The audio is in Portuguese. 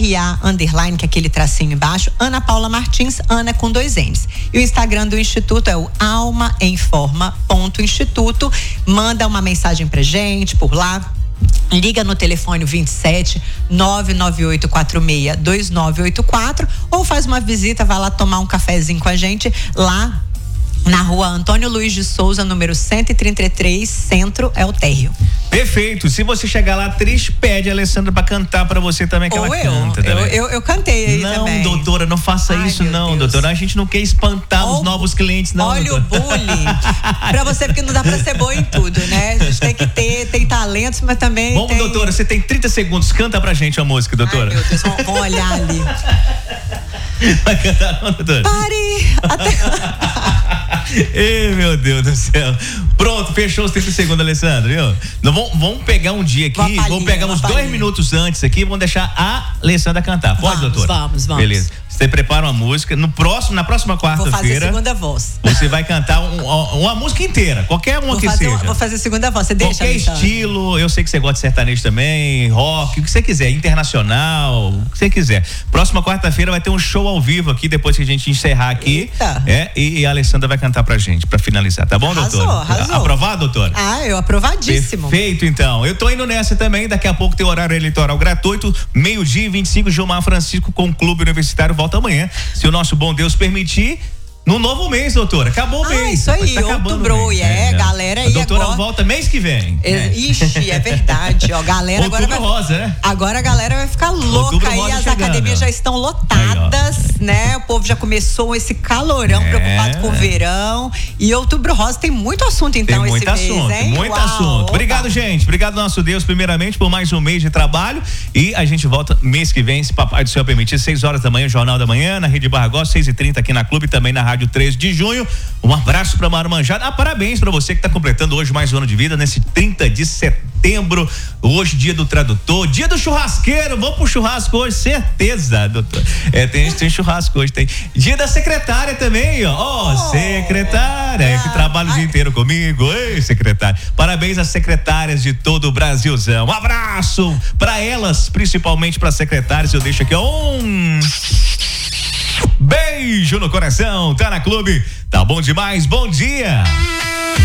RA_, que é aquele tracinho embaixo, Ana Paula Martins, Ana com 2 N's. E o Instagram do Instituto é o almaemforma.instituto. Manda uma mensagem pra gente por lá. Liga no telefone 27 99846 2984 ou faz uma visita, vai lá tomar um cafezinho com a gente lá na rua Antônio Luiz de Souza, número 133, Centro, é o térreo. Perfeito. Se você chegar lá, Tris pede a Alessandra pra cantar pra você também, que ela canta também. Eu cantei aí também. Não, doutora, não faça isso não, doutora. A gente não quer espantar os novos clientes, não. Olha doutora. O bullying. Pra você, porque não dá pra ser boa em tudo, né? A gente tem talentos, mas também Bom, doutora, você tem 30 segundos. Canta pra gente a música, doutora. Ai, meu Deus, vão olhar ali. Vai cantar não, doutora? Pare! Ei, meu Deus do céu. Pronto, fechou os 30 segundos, Alessandro, viu? Vamos pegar um dia aqui, vamos pegar uns 2 minutos antes aqui, vamos deixar a Alessandra cantar. Pode, doutora? Vamos. Beleza. Você prepara uma música, na próxima quarta-feira. Vou fazer segunda voz. Você vai cantar uma música inteira, qualquer uma que seja. Vou fazer segunda voz, você deixa, qualquer estilo, eu sei que você gosta de sertanejo também, rock, o que você quiser, internacional, o que você quiser. Próxima quarta-feira vai ter um show ao vivo aqui, depois que a gente encerrar aqui. Eita. E a Alessandra vai cantar pra gente, pra finalizar, tá bom, doutora? Arrasou. Aprovado, doutora? Eu aprovadíssimo. Perfeito, então. Eu tô indo nessa também, daqui a pouco tem horário eleitoral gratuito, 12:25, Gilmar Francisco com o Clube Universitário volta amanhã, se o nosso bom Deus permitir. No novo mês, doutora. Acabou o mês. Isso aí, outubro. Galera aí. A doutora agora volta mês que vem. Ixi, é verdade. Ó, galera outubro agora rosa, né? Agora a galera vai ficar louca aí. As academias já estão lotadas, né? O povo já começou esse calorão, preocupado com o verão. E outubro rosa tem muito assunto, então, tem esse mês, hein? Muito assunto. Obrigado, gente. Obrigado, nosso Deus, primeiramente, por mais um mês de trabalho. E a gente volta mês que vem, se papai do céu permitir, 6 horas da manhã, Jornal da Manhã, na Rede Barra Gosta, 6h30 aqui na Clube, também na Rádio 13 de junho. Um abraço pra Marmanjada. Parabéns pra você que tá completando hoje mais um ano de vida, nesse 30 de setembro. Hoje, dia do tradutor, dia do churrasqueiro. Vamos pro churrasco hoje, certeza, doutor. Tem churrasco hoje, tem. Dia da secretária também, ó. Secretária, que trabalha o dia inteiro comigo. Ei, secretária. Parabéns às secretárias de todo o Brasilzão. Um abraço pra elas, principalmente pra secretárias. Eu deixo aqui, beijo no coração, tá na Clube, tá bom demais, bom dia.